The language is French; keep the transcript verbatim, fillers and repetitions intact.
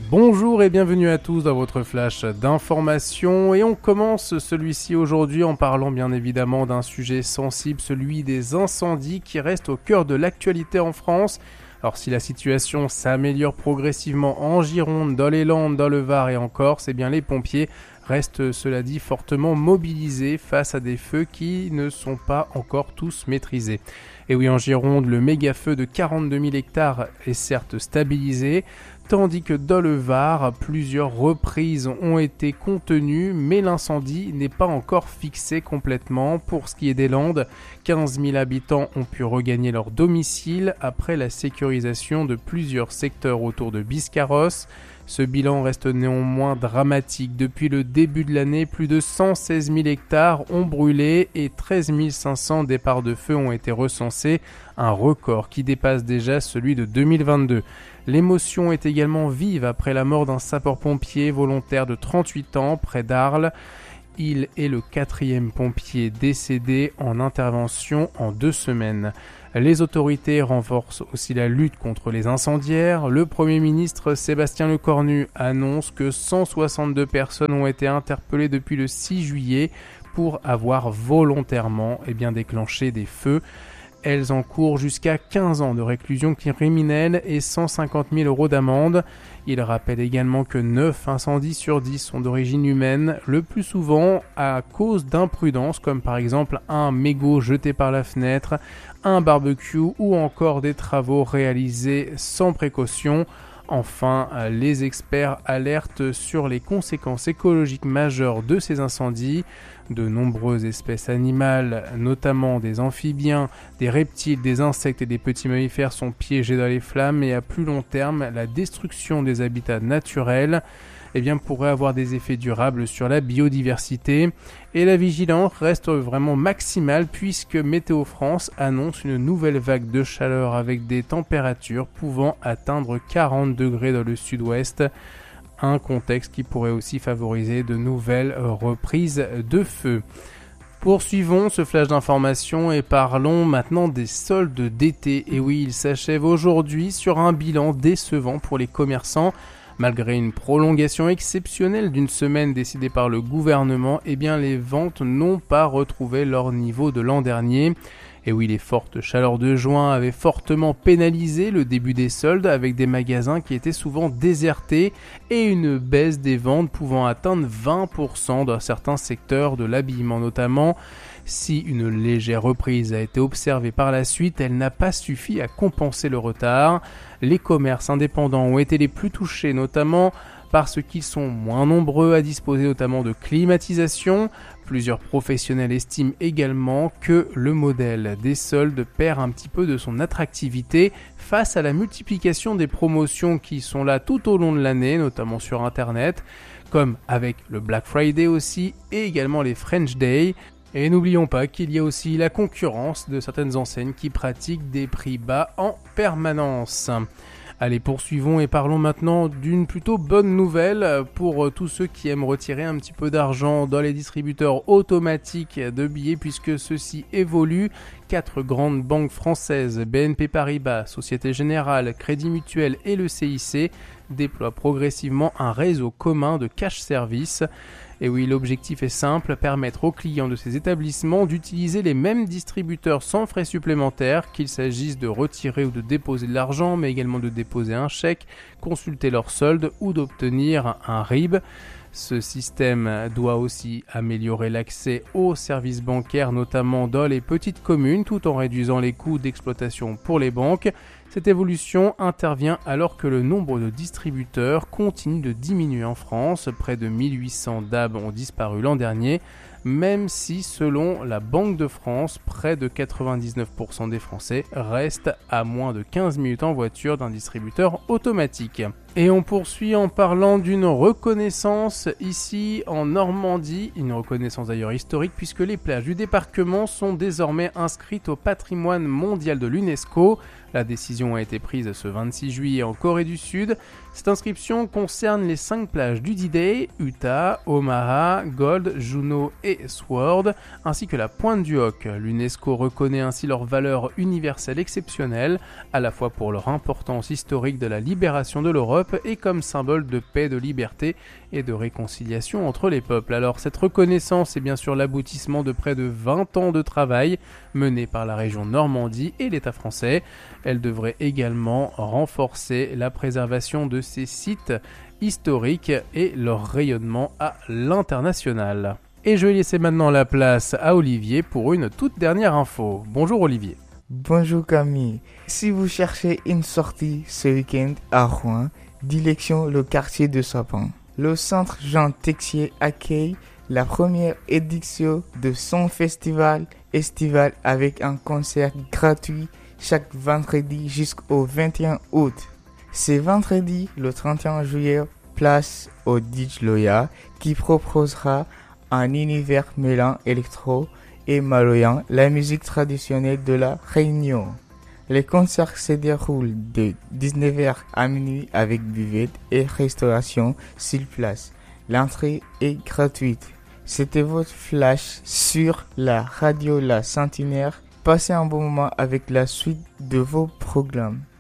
Bonjour et bienvenue à tous dans votre flash d'information et on commence celui-ci aujourd'hui en parlant bien évidemment d'un sujet sensible, celui des incendies qui reste au cœur de l'actualité en France. Alors si la situation s'améliore progressivement en Gironde, dans les Landes, dans le Var et en Corse, eh bien les pompiers restent cela dit fortement mobilisés face à des feux qui ne sont pas encore tous maîtrisés. Et oui, en Gironde, le méga-feu de quarante-deux mille hectares est certes stabilisé, tandis que dans le Var, plusieurs reprises ont été contenues, mais l'incendie n'est pas encore fixé complètement. Pour ce qui est des Landes, quinze mille habitants ont pu regagner leur domicile après la sécurisation de plusieurs secteurs autour de Biscarrosse. Ce bilan reste néanmoins dramatique. Depuis le début de l'année, plus de cent seize mille hectares ont brûlé et treize mille cinq cents départs de feu ont été recensés, un record qui dépasse déjà celui de deux mille vingt-deux. L'émotion est également vive après la mort d'un sapeur-pompier volontaire de trente-huit ans près d'Arles. Il est le quatrième pompier décédé en intervention en deux semaines. Les autorités renforcent aussi la lutte contre les incendiaires. Le Premier ministre Sébastien Lecornu annonce que cent soixante-deux personnes ont été interpellées depuis le six juillet pour avoir volontairement eh bien, déclenché des feux. Elles encourent jusqu'à quinze ans de réclusion criminelle et cent cinquante mille euros d'amende. Il rappelle également que neuf incendies sur dix sont d'origine humaine, le plus souvent à cause d'imprudence, comme par exemple un mégot jeté par la fenêtre, un barbecue ou encore des travaux réalisés sans précaution. Enfin, les experts alertent sur les conséquences écologiques majeures de ces incendies. De nombreuses espèces animales, notamment des amphibiens, des reptiles, des insectes et des petits mammifères sont piégés dans les flammes et à plus long terme, la destruction des habitats naturels eh bien, pourrait avoir des effets durables sur la biodiversité. Et la vigilance reste vraiment maximale puisque Météo France annonce une nouvelle vague de chaleur avec des températures pouvant atteindre quarante degrés dans le sud-ouest. Un contexte qui pourrait aussi favoriser de nouvelles reprises de feu. Poursuivons ce flash d'information et parlons maintenant des soldes d'été. Et oui, il s'achève aujourd'hui sur un bilan décevant pour les commerçants. Malgré une prolongation exceptionnelle d'une semaine décidée par le gouvernement, eh bien les ventes n'ont pas retrouvé leur niveau de l'an dernier. Et oui, les fortes chaleurs de juin avaient fortement pénalisé le début des soldes avec des magasins qui étaient souvent désertés et une baisse des ventes pouvant atteindre vingt pour cent dans certains secteurs de l'habillement notamment. Si une légère reprise a été observée par la suite, elle n'a pas suffi à compenser le retard. Les commerces indépendants ont été les plus touchés, notamment parce qu'ils sont moins nombreux à disposer notamment de climatisation. Plusieurs professionnels estiment également que le modèle des soldes perd un petit peu de son attractivité face à la multiplication des promotions qui sont là tout au long de l'année, notamment sur Internet, comme avec le Black Friday aussi et également les French Day. Et n'oublions pas qu'il y a aussi la concurrence de certaines enseignes qui pratiquent des prix bas en permanence. Allez, poursuivons et parlons maintenant d'une plutôt bonne nouvelle pour tous ceux qui aiment retirer un petit peu d'argent dans les distributeurs automatiques de billets puisque ceux-ci évoluent. Quatre grandes banques françaises, B N P Paribas, Société Générale, Crédit Mutuel et le C I C, déploient progressivement un réseau commun de cash service. Et oui, l'objectif est simple, permettre aux clients de ces établissements d'utiliser les mêmes distributeurs sans frais supplémentaires, qu'il s'agisse de retirer ou de déposer de l'argent, mais également de déposer un chèque, consulter leur solde ou d'obtenir un R I B. Ce système doit aussi améliorer l'accès aux services bancaires, notamment dans les petites communes, tout en réduisant les coûts d'exploitation pour les banques. Cette évolution intervient alors que le nombre de distributeurs continue de diminuer en France. Près de mille huit cents D A B ont disparu l'an dernier, même si, selon la Banque de France, près de quatre-vingt-dix-neuf pour cent des Français restent à moins de quinze minutes en voiture d'un distributeur automatique. Et on poursuit en parlant d'une reconnaissance ici en Normandie, une reconnaissance d'ailleurs historique puisque les plages du débarquement sont désormais inscrites au patrimoine mondial de l'UNESCO. La décision a été prise ce vingt-six juillet en Corée du Sud. Cette inscription concerne les cinq plages du D-Day, Utah, Omaha, Gold, Juneau et et Sword, ainsi que la Pointe du Hoc. L'UNESCO reconnaît ainsi leur valeur universelle exceptionnelle, à la fois pour leur importance historique de la libération de l'Europe et comme symbole de paix, de liberté et de réconciliation entre les peuples. Alors cette reconnaissance est bien sûr l'aboutissement de près de vingt ans de travail mené par la région Normandie et l'État français. Elle devrait également renforcer la préservation de ces sites historiques et leur rayonnement à l'international. Et je vais laisser maintenant la place à Olivier pour une toute dernière info. Bonjour Olivier. Bonjour Camille. Si vous cherchez une sortie ce week-end à Rouen, direction le quartier de Sapin. Le centre Jean Texier accueille la première édition de son festival estival avec un concert gratuit chaque vendredi jusqu'au vingt et un août. C'est vendredi le trente et un juillet, place au D J Loya qui proposera un univers mêlant électro et maloyant la musique traditionnelle de la Réunion. Les concerts se déroulent de dix-neuf heures à minuit avec buvette et restauration sur place. L'entrée est gratuite. C'était votre flash sur la radio La Centenaire. Passez un bon moment avec la suite de vos programmes.